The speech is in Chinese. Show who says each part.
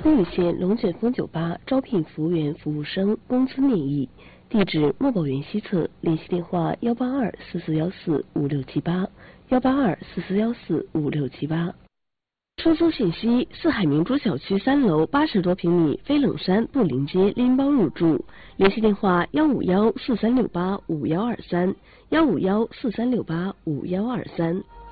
Speaker 1: 丰屿县龙卷风酒吧招聘服务员、服务生，工资面议。地址：墨宝园西侧，联系电话18244145678，18244145678。出租信息：四海明珠小区3楼80多平米，飞冷山布林街，拎包入住。联系电话15143685123，15143685123。